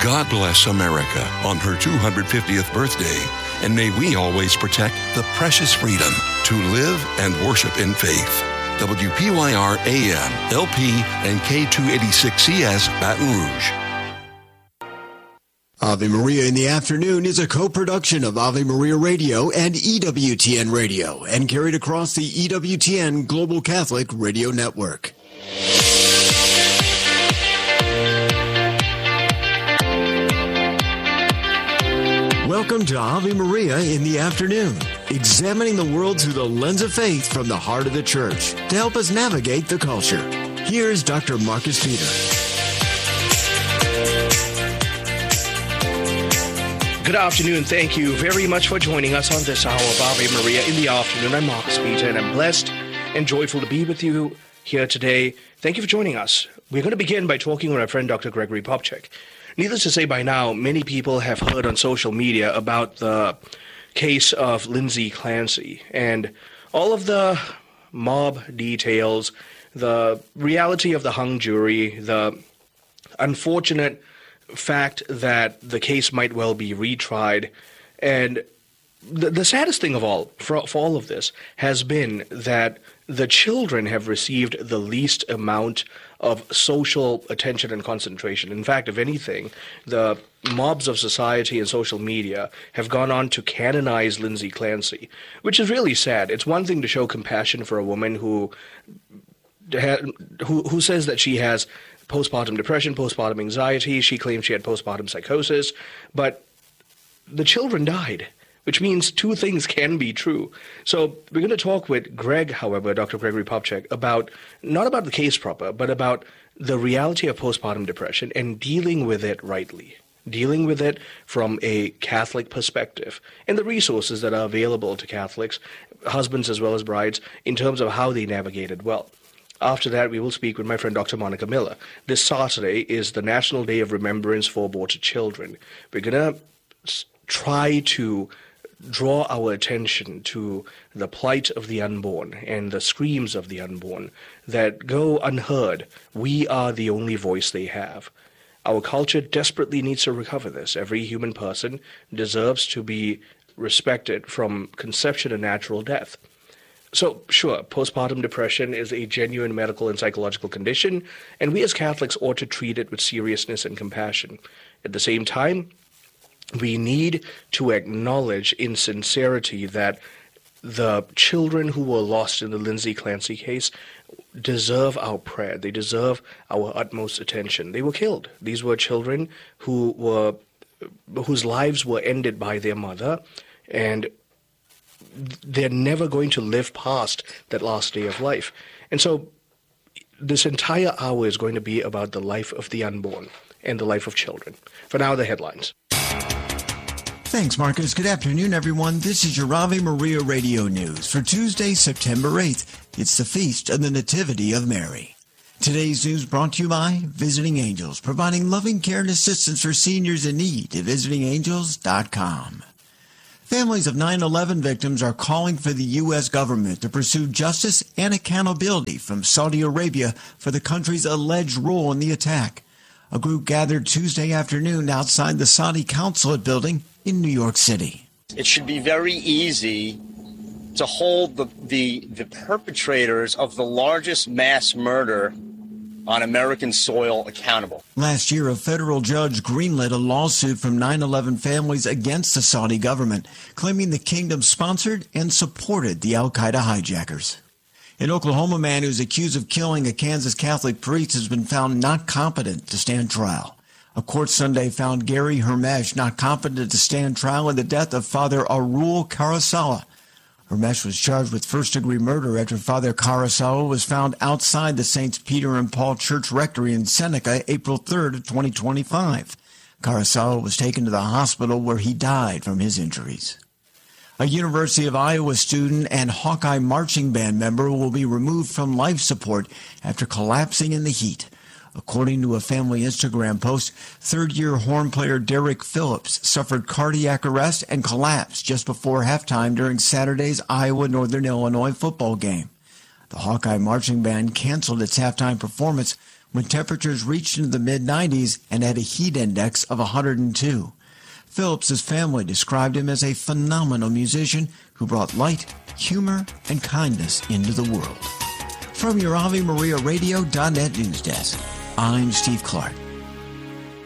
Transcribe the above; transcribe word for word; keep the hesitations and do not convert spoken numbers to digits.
God bless America on her two hundred fiftieth birthday, and may we always protect the precious freedom to live and worship in faith. W P Y R A M, L P, and K two eighty-six C S, Baton Rouge. Ave Maria in the Afternoon is a co-production of Ave Maria Radio and E W T N Radio, and carried across the E W T N Global Catholic Radio Network. Welcome to Ave Maria in the Afternoon, examining the world through the lens of faith from the heart of the church to help us navigate the culture. Here's Doctor Marcus Peter. Good afternoon. Thank you very much for joining us on this hour of Ave Maria in the Afternoon. I'm Marcus Peter, and I'm blessed and joyful to be with you here today. Thank you for joining us. We're going to begin by talking with our friend Doctor Gregory Popcak. Needless to say, by now, many people have heard on social media about the case of Lindsay Clancy and all of the mob details, the reality of the hung jury, the unfortunate fact that the case might well be retried. And the, the saddest thing of all, for, for all of this, has been that the children have received the least amount of social attention and concentration. In fact, if anything, the mobs of society and social media have gone on to canonize Lindsay Clancy, which is really sad. It's one thing to show compassion for a woman who who, who says that she has postpartum depression, postpartum anxiety. She claims she had postpartum psychosis, but the children died, which means two things can be true. So we're going to talk with Greg, however, Doctor Gregory Popcak, about, not about the case proper, but about the reality of postpartum depression and dealing with it rightly, dealing with it from a Catholic perspective, and the resources that are available to Catholics, husbands as well as brides, in terms of how they navigate it well. After that, we will speak with my friend Doctor Monica Miller. This Saturday is the National Day of Remembrance for Aborted Children. We're going to try to draw our attention to the plight of the unborn and the screams of the unborn that go unheard. We are the only voice they have. Our culture desperately needs to recover this. Every human person deserves to be respected from conception to natural death. So, sure, postpartum depression is a genuine medical and psychological condition, and we as Catholics ought to treat it with seriousness and compassion. At the same time, we need to acknowledge in sincerity that the children who were lost in the Lindsay Clancy case deserve our prayer. They deserve our utmost attention. They were killed. These were children who were whose lives were ended by their mother, and they're never going to live past that last day of life. And so this entire hour is going to be about the life of the unborn and the life of children. For now, the headlines. Thanks, Marcus. Good afternoon, everyone. This is your Ave Maria Radio News for Tuesday, September eighth. It's the Feast of the Nativity of Mary. Today's news brought to you by Visiting Angels, providing loving care and assistance for seniors in need at visiting angels dot com. Families of nine eleven victims are calling for the U S government to pursue justice and accountability from Saudi Arabia for the country's alleged role in the attack. A group gathered Tuesday afternoon outside the Saudi consulate building in New York City. It should be very easy to hold the, the, the perpetrators of the largest mass murder on American soil accountable. Last year, a federal judge greenlit a lawsuit from nine eleven families against the Saudi government, claiming the kingdom sponsored and supported the al-Qaeda hijackers. An Oklahoma man who's accused of killing a Kansas Catholic priest has been found not competent to stand trial. A court Sunday found Gary Hermesh not competent to stand trial in the death of Father Arul Karasawa. Hermesh was charged with first-degree murder after Father Karasawa was found outside the Saints Peter and Paul Church Rectory in Seneca April third, twenty twenty-five. Karasawa was taken to the hospital where he died from his injuries. A University of Iowa student and Hawkeye marching band member will be removed from life support after collapsing in the heat. According to a family Instagram post, third-year horn player Derek Phillips suffered cardiac arrest and collapsed just before halftime during Saturday's Iowa-Northern Illinois football game. The Hawkeye marching band canceled its halftime performance when temperatures reached into the mid nineties and had a heat index of one hundred two. Phillips's family described him as a phenomenal musician who brought light, humor, and kindness into the world. From your Ave Maria Radio dot net news desk, I'm Steve Clark.